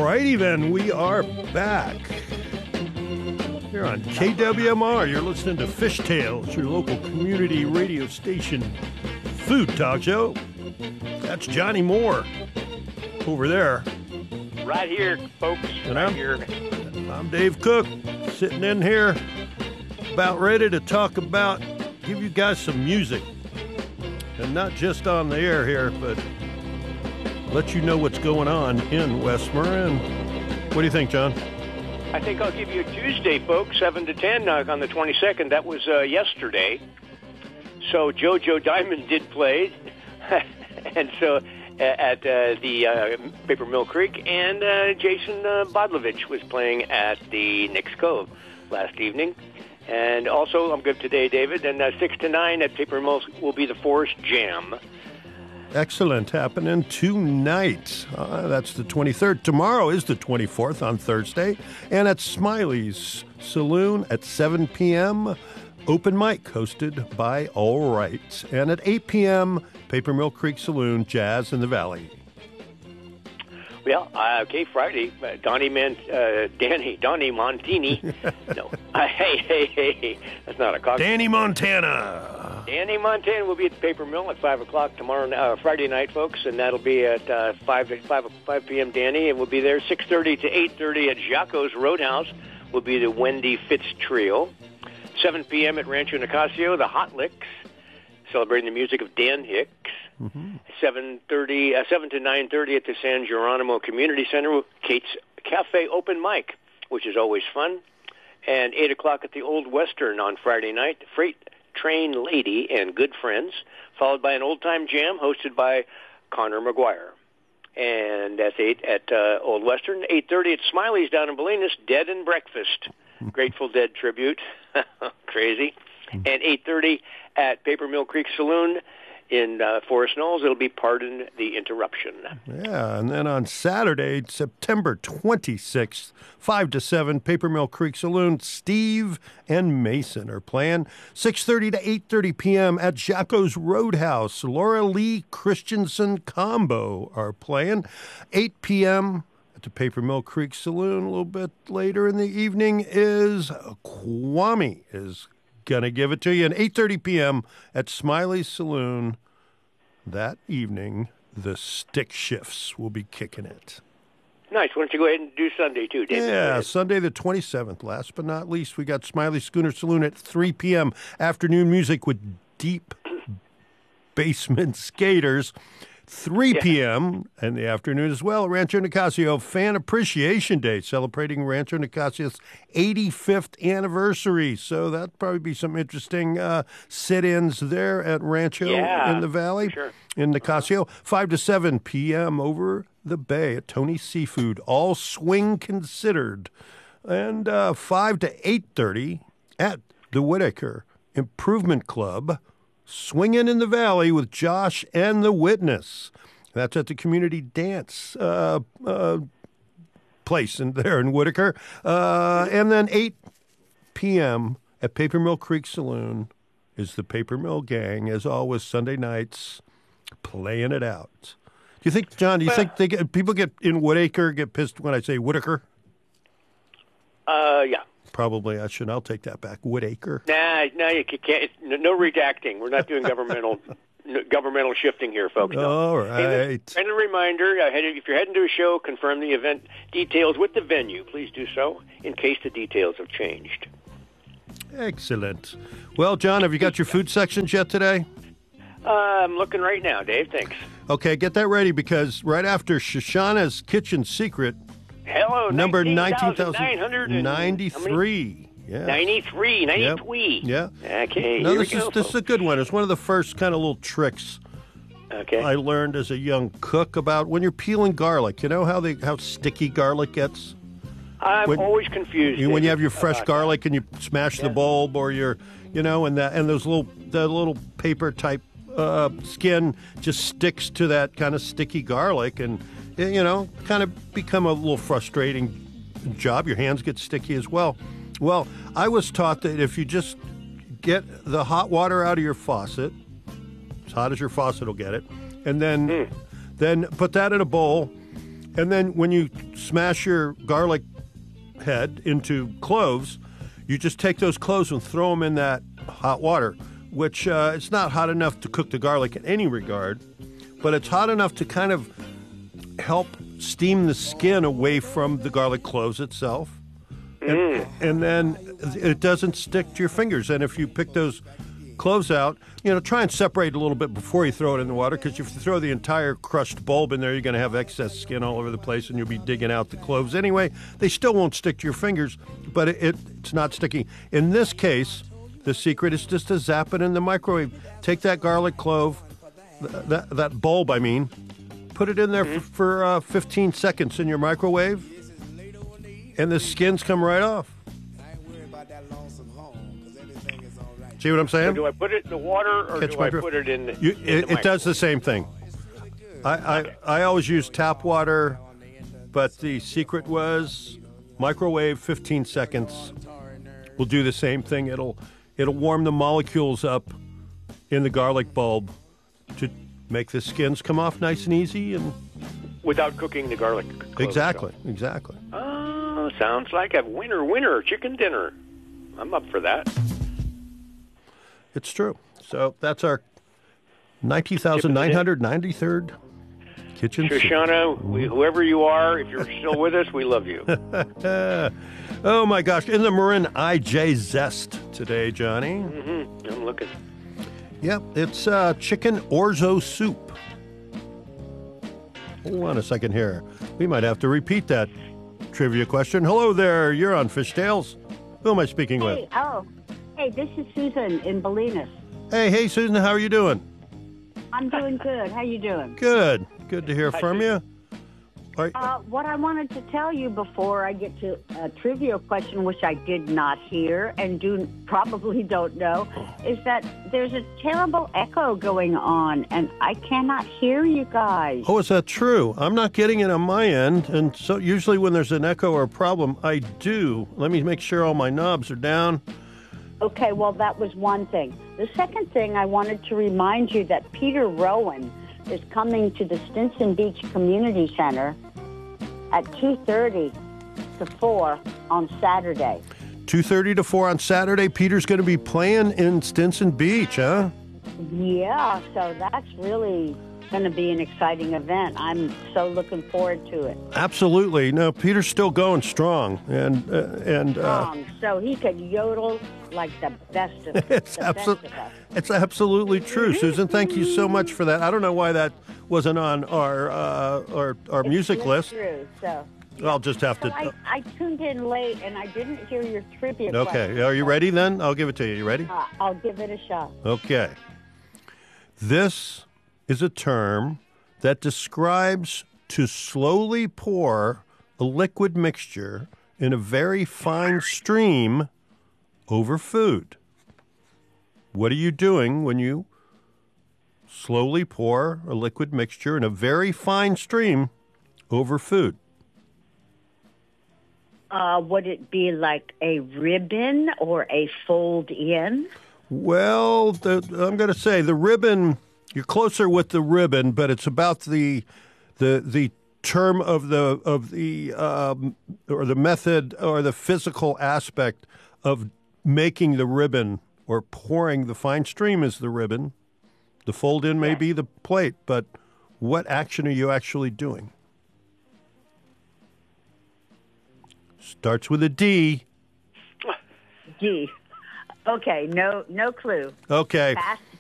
righty then, we are back. Here on KWMR, you're listening to Fish Tales, your local community radio station food talk show. That's Johnny Moore over there. Right here, folks. And I'm I'm Dave Cook, sitting in here, about ready to talk about, give you guys some music. And not just on the air here, but let you know what's going on in West Marin. What do you think, John? I think I'll give you a Tuesday, folks, 7 to 10 on the 22nd. That was yesterday. So JoJo Diamond did play, and so at the Paper Mill Creek, and Jason Bodlovich was playing at the Knicks Cove last evening. And also, I'm good today, David, and 6 to 9 at Paper Mill will be the Forest Jam. Excellent. Happening tonight. That's the 23rd. Tomorrow is the 24th on Thursday. And at Smiley's Saloon at 7 p.m., open mic hosted by All Right. And at 8 p.m., Paper Mill Creek Saloon, Jazz in the Valley. Well, okay, Friday, Donnie Montini. No, hey, that's not a cocktail. Danny Montana. Danny Montana will be at the Paper Mill at 5 o'clock tomorrow, Friday night, folks, and that'll be at 5 p.m. Danny, and we'll be there 6:30 to 8:30 at Jaco's Roadhouse. Will be the Wendy Fitz Trio. 7 p.m. at Rancho Nicasio, the Hot Licks, celebrating the music of Dan Hicks. Mm-hmm. 7 to 9:30 at the San Geronimo Community Center, Kate's Cafe Open Mic, which is always fun. And 8 o'clock at the Old Western on Friday night, Freight Train Lady and Good Friends, followed by an old-time jam hosted by Connor McGuire. And that's 8 at Old Western. 8:30 at Smiley's down in Bolinas, Dead and Breakfast, Grateful Dead tribute. Crazy. And 8:30 at Paper Mill Creek Saloon in Forest Knolls. It'll be Pardon the Interruption. Yeah, and then on Saturday, September 26th, 5 to 7, Paper Mill Creek Saloon, Steve and Mason are playing. 6:30 to 8:30 p.m. at Jaco's Roadhouse, Laura Lee Christensen Combo are playing. 8 p.m. at the Paper Mill Creek Saloon. A little bit later in the evening is Kwame is gonna give it to you. And 8:30 p.m. at Smiley's Saloon that evening, the Stick Shifts will be kicking it. Nice. Why don't you go ahead and do Sunday, too, David? Yeah, Sunday the 27th. Last but not least, we got Smiley Schooner Saloon at 3 p.m. Afternoon music with Deep Basement Skaters. 3 p.m. in the afternoon as well. Rancho Nicasio Fan Appreciation Day, celebrating Rancho Nicasio's 85th anniversary. So that'll probably be some interesting sit-ins there at Rancho in the Valley, in Nicasio. 5 to 7 p.m. over the bay at Tony's Seafood, all swing considered. And 5 to 8:30 at the Whitaker Improvement Club, Swinging in the Valley with Josh and the Witness. That's at the community dance place there in Whitaker. And then 8 p.m. at Paper Mill Creek Saloon is the Paper Mill Gang, as always, Sunday nights, playing it out. Do you think, John, think people get in Whitaker get pissed when I say Whitaker? Yeah. Probably I should. I'll take that back. Whitaker. Nah, you can't. No redacting. We're not doing governmental shifting here, folks. No. All right. And a reminder, if you're heading to a show, confirm the event details with the venue. Please do so in case the details have changed. Excellent. Well, John, have you got your food sections yet today? I'm looking right now, Dave. Thanks. Okay, get that ready because right after Shoshana's Kitchen Secret, hello, number 19,993. Yeah. 93. Yeah. Okay. No, this is a good one. It's one of the first kind of little tricks I learned as a young cook about when you're peeling garlic. You know how sticky garlic gets? I'm always confused. When you have your fresh garlic and you smash the bulb, or and those little paper type skin just sticks to that kind of sticky garlic, and kind of become a little frustrating job. Your hands get sticky as well. Well, I was taught that if you just get the hot water out of your faucet, as hot as your faucet will get it, and then put that in a bowl, And then when you smash your garlic head into cloves, you just take those cloves and throw them in that hot water, which it's not hot enough to cook the garlic in any regard, but it's hot enough to kind of help steam the skin away from the garlic cloves itself. And then it doesn't stick to your fingers. And if you pick those cloves out, try and separate a little bit before you throw it in the water, because if you throw the entire crushed bulb in there, you're going to have excess skin all over the place, and you'll be digging out the cloves anyway. They still won't stick to your fingers, but it's not sticking. In this case, the secret is just to zap it in the microwave. Take that garlic clove, that bulb, put it in there for 15 seconds in your microwave, and the skins come right off. See what I'm saying? So do I put it in the water, or do I put it in the It does the same thing. I always use tap water, but the secret was microwave 15 seconds. Will do the same thing. It'll warm the molecules up in the garlic bulb to make the skins come off nice and easy, and without cooking the garlic cloves. Exactly. Oh, sounds like a winner chicken dinner. I'm up for that. It's true. So that's our 90,993rd kitchen. Shoshana, whoever you are, if you're still with us, we love you. Oh my gosh! In the Marin IJ Zest today, Johnny. Mm-hmm. I'm looking. Yep, it's chicken orzo soup. Hold on a second here. We might have to repeat that trivia question. Hello there. You're on Fish Tales. Who am I speaking with? Hey, this is Susan in Bolinas. Hey, Susan. How are you doing? I'm doing good. How you doing? Good. Good to hear from you. What I wanted to tell you before I get to a trivia question, which I did not hear and probably don't know, is that there's a terrible echo going on, and I cannot hear you guys. Oh, is that true? I'm not getting it on my end, and so usually when there's an echo or a problem, I do. Let me make sure all my knobs are down. Okay, well, that was one thing. The second thing, I wanted to remind you that Peter Rowan is coming to the Stinson Beach Community Center at 2:30 to 4 on Saturday. 2:30 to 4 on Saturday. Peter's going to be playing in Stinson Beach, huh? Yeah, so that's really going to be an exciting event. I'm so looking forward to it. Absolutely. No, Peter's still going strong, and so he could yodel like the best of best of us. It's absolutely true, Susan. Thank you so much for that. I don't know why that wasn't on our music list. Through, so. I'll just have to. I tuned in late and I didn't hear your trivia. Okay, question. Are you ready then? I'll give it to you. You ready? I'll give it a shot. Okay. This is a term that describes to slowly pour a liquid mixture in a very fine stream over food. What are you doing when you slowly pour a liquid mixture in a very fine stream over food? Would it be like a ribbon or a fold in? Well, I'm going to say the ribbon. You're closer with the ribbon, but it's about the term of the or the method or the physical aspect of making the ribbon or pouring the fine stream is the ribbon. The fold in may be the plate, but what action are you actually doing? Starts with a D. D. Okay, no clue. Okay.